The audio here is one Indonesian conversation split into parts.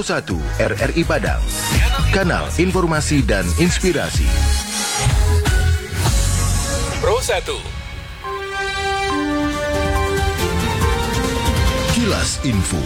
Pro 1 RRI Padang, kanal informasi dan inspirasi. Pro 1. Kilas Info.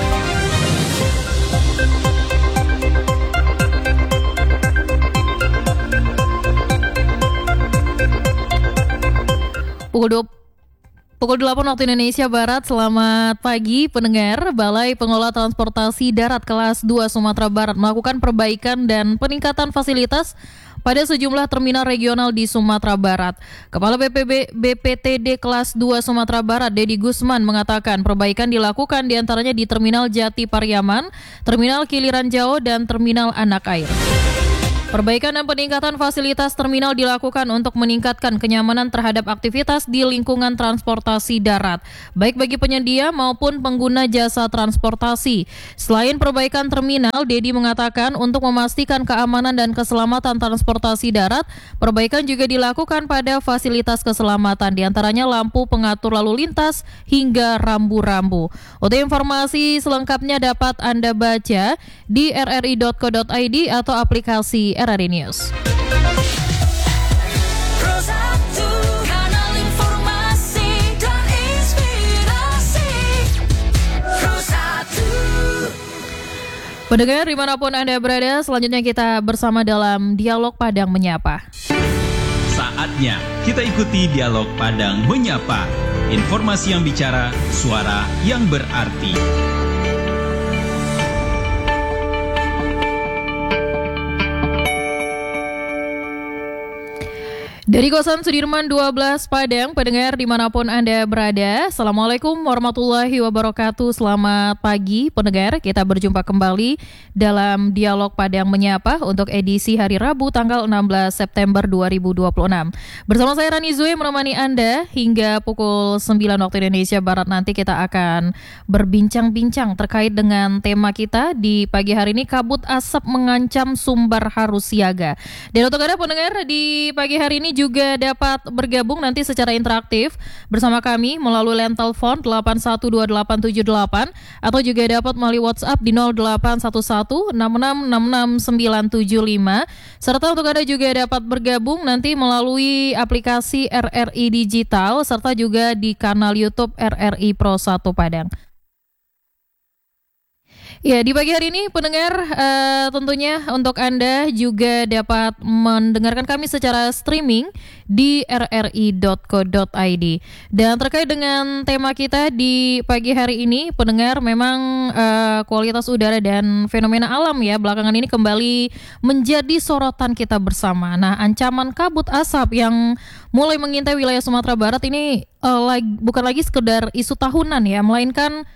Pukul 8 waktu Indonesia Barat. Selamat pagi pendengar. Balai Pengelola Transportasi Darat kelas 2 Sumatera Barat melakukan perbaikan dan peningkatan fasilitas pada sejumlah terminal regional di Sumatera Barat. Kepala BPTD kelas 2 Sumatera Barat, Dedi Gusman, mengatakan perbaikan dilakukan diantaranya di Terminal Jati Pariaman, Terminal Kiliran Jauh, dan Terminal Anak Air. Perbaikan dan peningkatan fasilitas terminal dilakukan untuk meningkatkan kenyamanan terhadap aktivitas di lingkungan transportasi darat, baik bagi penyedia maupun pengguna jasa transportasi. Selain perbaikan terminal, Dedi mengatakan untuk memastikan keamanan dan keselamatan transportasi darat, perbaikan juga dilakukan pada fasilitas keselamatan, diantaranya lampu pengatur lalu lintas hingga rambu-rambu. Untuk informasi selengkapnya dapat Anda baca di rri.co.id atau aplikasi RRI News. Pro 1, kanal informasi dan inspirasi. Pro 1. Pendengar dimanapun Anda berada, selanjutnya kita bersama dalam Dialog Padang Menyapa. Saatnya kita ikuti Dialog Padang Menyapa. Informasi yang bicara, suara yang berarti. Dari kawasan Sudirman 12 Padang, pendengar dimanapun Anda berada, Assalamualaikum warahmatullahi wabarakatuh. Selamat pagi pendengar, kita berjumpa kembali dalam Dialog Padang Menyapa untuk edisi hari Rabu tanggal 16 September 2026. Bersama saya Rani Zue menemani Anda hingga pukul 9 waktu Indonesia Barat. Nanti kita akan berbincang-bincang terkait dengan tema kita di pagi hari ini, kabut asap mengancam Sumbar harus siaga. Dan untuk Anda pendengar di pagi hari ini juga dapat bergabung nanti secara interaktif bersama kami melalui line telepon 812878 atau juga dapat melalui WhatsApp di 0811666695 serta untuk Anda juga dapat bergabung nanti melalui aplikasi RRI Digital serta juga di kanal YouTube RRI Pro 1 Padang. Ya, di pagi hari ini pendengar tentunya untuk Anda juga dapat mendengarkan kami secara streaming di rri.co.id. Dan terkait dengan tema kita di pagi hari ini, pendengar, memang kualitas udara dan fenomena alam ya belakangan ini kembali menjadi sorotan kita bersama. Nah, ancaman kabut asap yang mulai mengintai wilayah Sumatera Barat ini bukan lagi sekedar isu tahunan ya, melainkan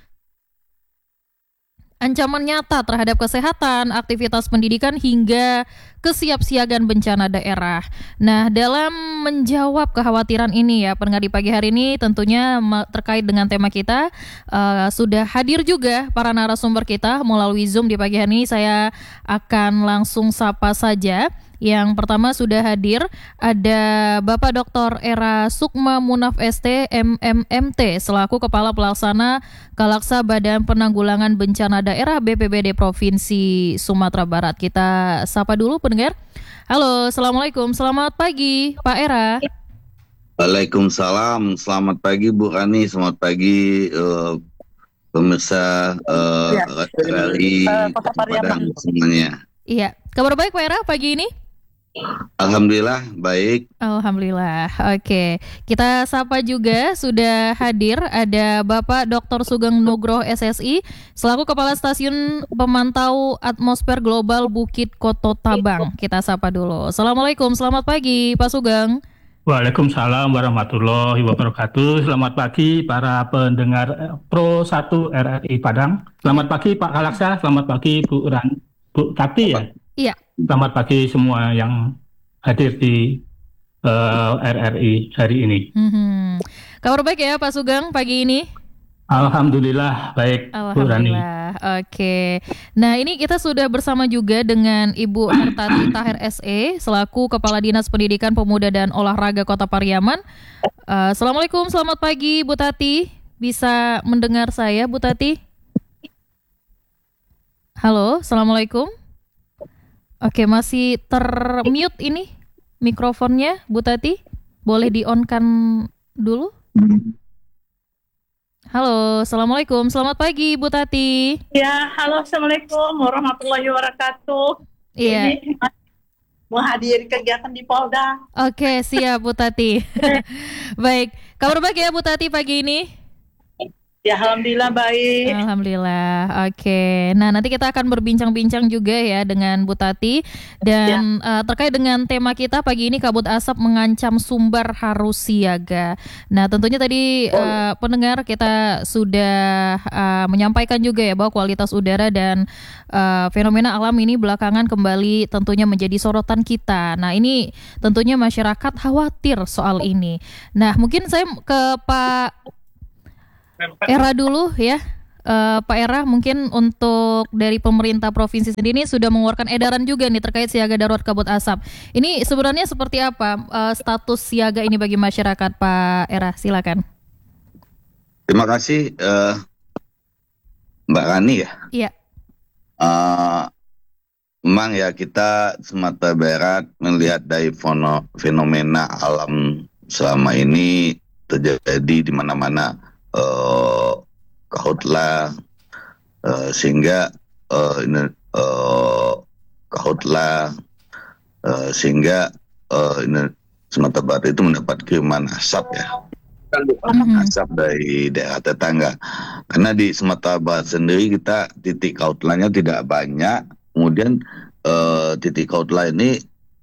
ancaman nyata terhadap kesehatan, aktivitas pendidikan, hingga kesiapsiagaan bencana daerah. Nah, dalam menjawab kekhawatiran ini ya, pendengar, di pagi hari ini tentunya terkait dengan tema kita sudah hadir juga para narasumber kita melalui Zoom di pagi hari ini. Saya akan langsung sapa saja. Yang pertama sudah hadir ada Bapak Dr. Era Sukma Munaf ST MMMT selaku Kepala Pelaksana Kalaksa Badan Penanggulangan Bencana Daerah BPBD Provinsi Sumatera Barat. Kita sapa dulu pendengar. Halo, Assalamualaikum, selamat pagi Pak Era. Waalaikumsalam, selamat pagi Bu Rani, selamat pagi pemirsa RRI Padang semuanya. Iya, kabar baik Pak Era pagi ini? Alhamdulillah baik. Alhamdulillah. Oke, kita sapa juga sudah hadir ada Bapak Dr. Sugeng Nugroho SSI selaku Kepala Stasiun Pemantau Atmosfer Global Bukit Koto Tabang. Kita sapa dulu. Assalamualaikum, selamat pagi Pak Sugeng. Waalaikumsalam warahmatullahi wabarakatuh. Selamat pagi para pendengar Pro 1 RRI Padang. Selamat pagi Pak Kalaksa, selamat pagi Bu Tati ya. Iya. Selamat pagi semua yang hadir di RRI hari ini. Kabar baik ya Pak Sugeng pagi ini? Alhamdulillah baik Bu Rani. Oke. Nah, ini kita sudah bersama juga dengan Ibu Hartati Tahir SE selaku Kepala Dinas Pendidikan Pemuda dan Olahraga Kota Pariaman. Assalamualaikum, selamat pagi Bu Tati. Bisa mendengar saya Bu Tati? Halo, Assalamualaikum. Oke, masih termute ini mikrofonnya, Bu Tati. Boleh di-on-kan dulu? Halo, Assalamualaikum. Selamat pagi, Bu Tati. Ya, halo, assalamualaikum warahmatullahi wabarakatuh. Iya. Ini menghadiri kegiatan di Polda. Oke, siap Bu Tati. Baik, kabar baik ya Bu Tati pagi ini? Ya, alhamdulillah baik. Alhamdulillah. Oke. Nah, nanti kita akan berbincang-bincang juga ya dengan Bu Tati dan terkait dengan tema kita pagi ini, kabut asap mengancam Sumbar harus siaga. Nah, tentunya tadi pendengar kita sudah menyampaikan juga ya bahwa kualitas udara dan fenomena alam ini belakangan kembali tentunya menjadi sorotan kita. Nah, ini tentunya masyarakat khawatir soal ini. Nah, mungkin saya ke Pak Era dulu ya, Pak Era, mungkin untuk dari pemerintah provinsi sendiri sudah mengeluarkan edaran juga nih terkait siaga darurat kabut asap. Ini sebenarnya seperti apa status siaga ini bagi masyarakat, Pak Era? Silakan. Terima kasih Mbak Rani ya. Iya. Memang ya kita Sumatera Barat melihat dari fenomena alam selama ini terjadi di mana-mana. Kahutlah sehingga kahutlah sehingga Sumatera Barat itu mendapat kiriman asap ya, asap dari daerah tetangga. Karena di Sumatera Barat sendiri kita titik kautlanya tidak banyak, kemudian titik kautlah ini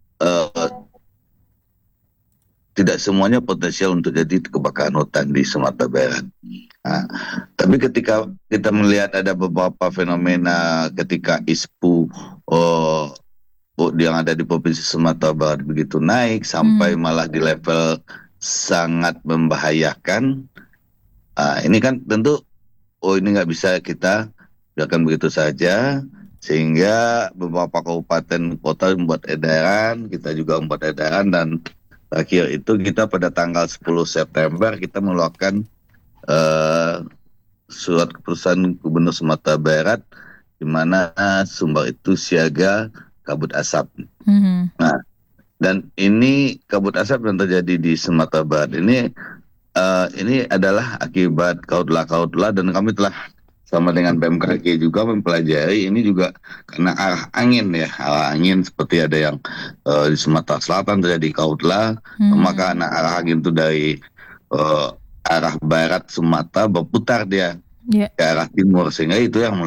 tidak semuanya potensial untuk jadi kebakaran hutan di Sumatera Barat. Nah, tapi ketika kita melihat ada beberapa fenomena ketika ISPU yang ada di Provinsi Sumatera Barat begitu naik sampai malah di level sangat membahayakan, ini kan tentu ini nggak bisa kita biarkan begitu saja, sehingga beberapa kabupaten kota membuat edaran, kita juga membuat edaran, dan terakhir itu kita pada tanggal 10 September kita mengeluarkan surat keputusan Gubernur Sumatera Barat di mana Sumbar itu siaga kabut asap. Nah, dan ini kabut asap yang terjadi di Sumatera Barat ini adalah akibat kautlah dan kami telah sama dengan BMKG juga mempelajari ini juga karena arah angin seperti ada yang di Sumatera Selatan terjadi kautlah, maka arah angin itu dari arah barat Sumatera berputar dia ke arah timur, sehingga itu yang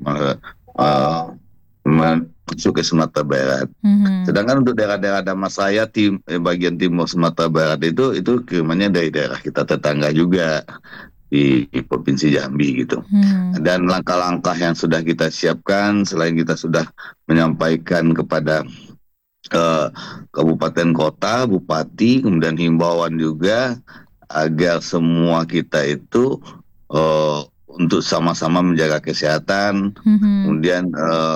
masuk ke Sumatera Barat. Sedangkan untuk daerah-daerah Damansaya bagian timur Sumatera Barat itu kirimannya dari daerah kita tetangga juga di Provinsi Jambi gitu. Dan langkah-langkah yang sudah kita siapkan, selain kita sudah menyampaikan kepada kabupaten kota, bupati, kemudian himbauan juga agar semua kita itu untuk sama-sama menjaga kesehatan, kemudian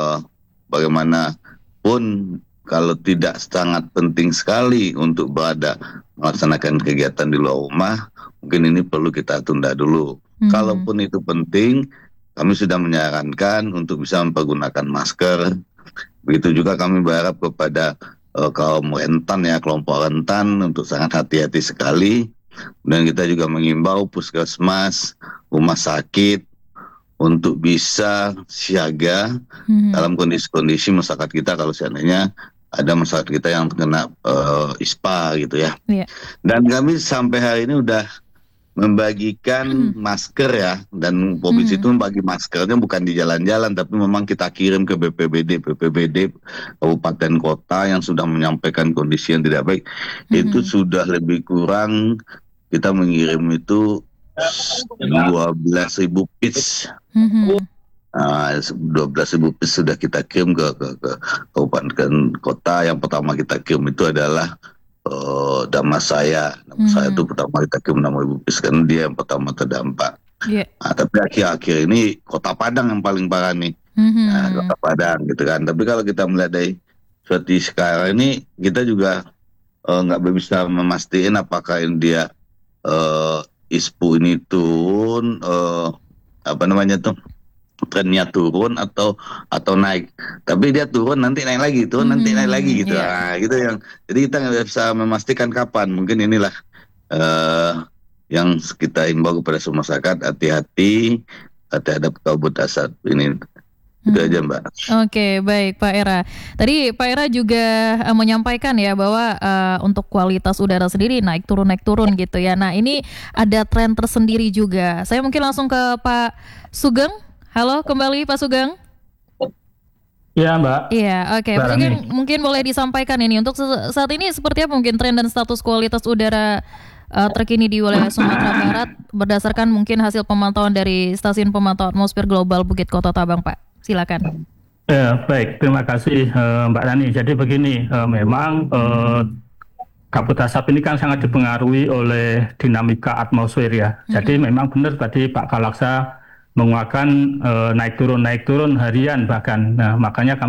bagaimanapun kalau tidak sangat penting sekali untuk melaksanakan kegiatan di luar rumah, mungkin ini perlu kita tunda dulu. Kalaupun itu penting, kami sudah menyarankan untuk bisa mempergunakan masker. Begitu juga kami berharap kepada kaum rentan ya, kelompok rentan untuk sangat hati-hati sekali. Dan kita juga mengimbau puskesmas, rumah sakit untuk bisa siaga dalam kondisi-kondisi masyarakat kita kalau seandainya ada masyarakat kita yang kena ISPA gitu ya. Dan kami sampai hari ini udah membagikan masker ya, dan provinsi itu membagi maskernya bukan di jalan-jalan, tapi memang kita kirim ke BPBD kabupaten kota yang sudah menyampaikan kondisi yang tidak baik. Itu sudah lebih kurang kita mengirim itu 12.000 piece. 12.000 piece sudah kita kirim ke kabupaten kota. Yang pertama kita kirim itu adalah Damansaya. Damansaya itu pertama kita kirim 6.000 piece karena dia yang pertama terdampak. Tapi akhir-akhir ini Kota Padang yang paling parah nih. Kota Padang gitu kan. Tapi kalau kita melihat dari seperti sekarang ini, kita juga nggak bisa memastikan apakah dia ISPU ini turun trennya turun atau naik, tapi dia turun nanti naik lagi, turun nanti naik lagi gitu. Iya. Nah, gitu yang jadi kita nggak bisa memastikan kapan. Mungkin inilah yang kita imbau kepada semua masyarakat, hati-hati terhadap kabut asap ini. Itu aja, Mbak. Oke, baik Pak Era. Tadi Pak Era juga menyampaikan ya bahwa untuk kualitas udara sendiri naik turun gitu ya. Nah, ini ada tren tersendiri juga. Saya mungkin langsung ke Pak Sugeng. Halo, kembali Pak Sugeng. Iya, Mbak. Iya, oke. Pak Mbak Sugeng Rani. mungkin boleh disampaikan ini untuk saat ini seperti apa mungkin tren dan status kualitas udara terkini di wilayah Sumatera Barat berdasarkan mungkin hasil pemantauan dari Stasiun Pemantau Atmosfer Global Bukit Kota Tabang, Pak. Silakan. Baik, terima kasih Mbak Rani. Jadi begini, memang kabut asap ini kan sangat dipengaruhi oleh dinamika atmosfer ya. Jadi memang benar tadi Pak Kalaksa menguatkan naik turun harian bahkan. Nah, makanya kami